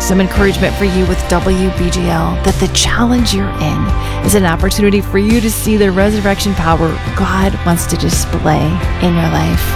some encouragement for you with WBGL that the challenge you're in is an opportunity for you to see the resurrection power God wants to display in your life.